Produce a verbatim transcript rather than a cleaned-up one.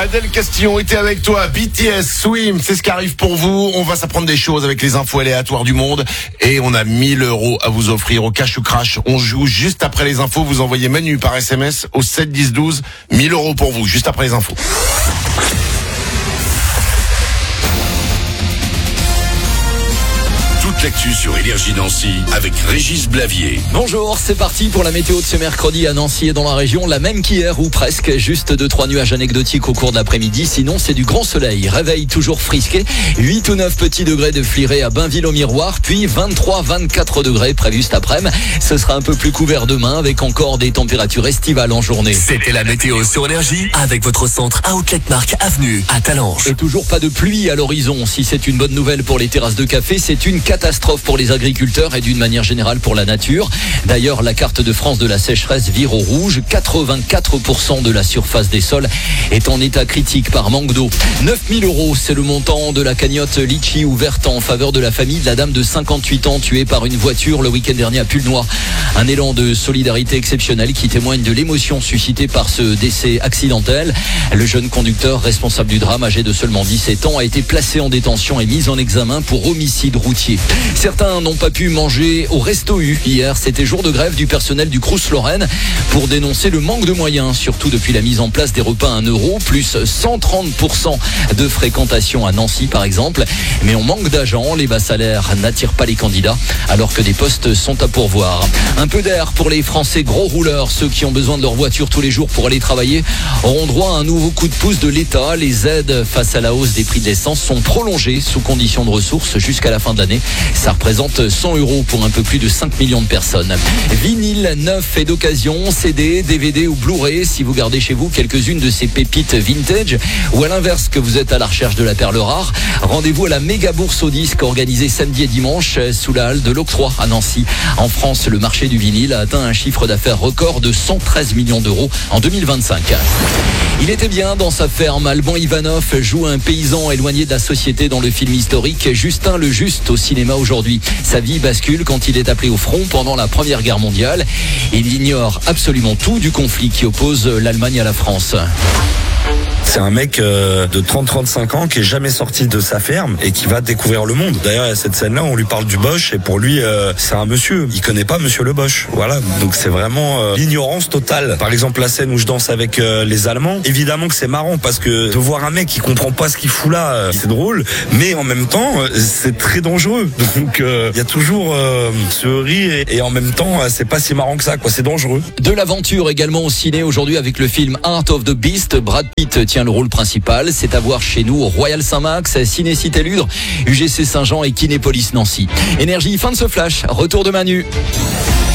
Adèle Castillon était avec toi. B T S, Swim, c'est ce qui arrive pour vous. On va s'apprendre des choses avec les infos aléatoires du monde. Et on a mille euros à vous offrir au cash ou crash. On joue juste après les infos. Vous envoyez Manu par S M S au sept dix douze. mille euros pour vous, juste après les infos. Toute l'actu sur Énergie Nancy avec Régis Blavier. Bonjour, c'est parti pour la météo de ce mercredi à Nancy et dans la région, la même qu'hier ou presque, juste deux trois nuages anecdotiques au cours de l'après-midi, sinon c'est du grand soleil. Réveil toujours frisqué, huit ou neuf petits degrés de fliré à Bainville-au-Miroir, puis vingt-trois vingt-quatre degrés prévus cet après-midi. Ce sera un peu plus couvert demain avec encore des températures estivales en journée. C'était la météo sur Énergie avec votre centre Outlet Mark Avenue à Talange. Et toujours pas de pluie à l'horizon. Si c'est une bonne nouvelle pour les terrasses de café, c'est une catastrophe pour les agriculteurs et d'une manière générale pour la nature. D'ailleurs, la carte de France de la sécheresse vire au rouge. quatre-vingt-quatre pour cent de la surface des sols est en état critique par manque d'eau. neuf mille euros, c'est le montant de la cagnotte Litchi ouverte en faveur de la famille de la dame de cinquante-huit ans tuée par une voiture le week-end dernier à Pulnoy. Un élan de solidarité exceptionnel qui témoigne de l'émotion suscitée par ce décès accidentel. Le jeune conducteur responsable du drame, âgé de seulement dix-sept ans, a été placé en détention et mis en examen pour homicide routier. Certains n'ont pas pu manger au Resto U hier. C'était jour de grève du personnel du Crous Lorraine pour dénoncer le manque de moyens, surtout depuis la mise en place des repas à un euro, plus cent trente pour cent de fréquentation à Nancy par exemple. Mais on manque d'agents, les bas salaires n'attirent pas les candidats alors que des postes sont à pourvoir. Un peu d'air pour les Français gros rouleurs, ceux qui ont besoin de leur voiture tous les jours pour aller travailler, auront droit à un nouveau coup de pouce de l'État. Les aides face à la hausse des prix de l'essence sont prolongées sous conditions de ressources jusqu'à la fin de l'année. Ça représente cent euros pour un peu plus de cinq millions de personnes. Vinyle neuf et d'occasion, C D, D V D ou Blu-ray, si vous gardez chez vous quelques-unes de ces pépites vintage, ou à l'inverse que vous êtes à la recherche de la perle rare, rendez-vous à la méga bourse au disque organisée samedi et dimanche sous la halle de l'Octroi à Nancy. En France, le marché du vinyle a atteint un chiffre d'affaires record de cent treize millions d'euros en deux mille vingt-cinq. Il était bien dans sa ferme. Alban Ivanov joue un paysan éloigné de la société dans le film historique Justin le Juste au cinéma aujourd'hui. Sa vie bascule quand il est appelé au front pendant la Première Guerre mondiale. Il ignore absolument tout du conflit qui oppose l'Allemagne à la France. C'est un mec euh, de trente à trente-cinq ans qui est jamais sorti de sa ferme et qui va découvrir le monde. D'ailleurs, il y a cette scène-là, on lui parle du Bosch et pour lui, euh, c'est un monsieur. Il connaît pas Monsieur le Bosch. Voilà, donc c'est vraiment euh, l'ignorance totale. Par exemple, la scène où je danse avec euh, les Allemands, évidemment que c'est marrant parce que de voir un mec qui comprend pas ce qu'il fout là, euh, c'est drôle, mais en même temps, euh, c'est très dangereux. Donc il euh, y a toujours euh, ce rire et, et en même temps, euh, c'est pas si marrant que ça, quoi. C'est dangereux. De l'aventure également au ciné aujourd'hui avec le film Heart of the Beast. Brad Pitt tient le rôle principal. C'est à voir chez nous au Royal Saint-Max, Ciné-Cité Ludre, U G C Saint-Jean et Kinépolis Nancy. Énergie, fin de ce flash. Retour de Manu.